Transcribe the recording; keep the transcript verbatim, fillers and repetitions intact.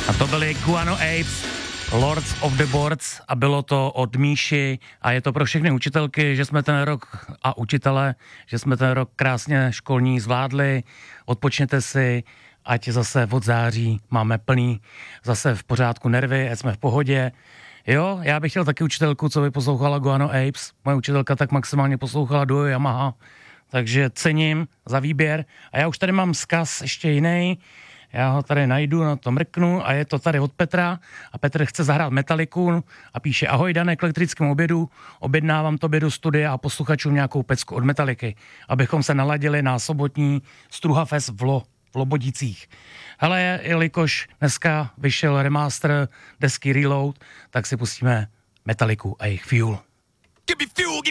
A to byly Guano Apes, Lords of the Boards a bylo to od Míši a je to pro všechny učitelky, že jsme ten rok a učitele, že jsme ten rok krásně školní zvládli, odpočněte si, ať zase od září máme plný zase v pořádku nervy, ať jsme v pohodě. Jo, já bych chtěl taky učitelku, co by poslouchala Guano Apes, moje učitelka tak maximálně poslouchala duo Yamaha, takže cením za výběr a já už tady mám vzkaz ještě jiný. Já ho tady najdu, na to mrknu a je to tady od Petra a Petr chce zahrát Metaliku a píše: ahoj Dané, k elektrickému obědu, objednávám tobě do studia a posluchačům nějakou pecku od Metaliky, abychom se naladili na sobotní Struha Fest v, Lo, v Lobodicích. Hele, jelikož dneska vyšel remaster desky Reload, tak si pustíme Metaliku a jejich Fuel.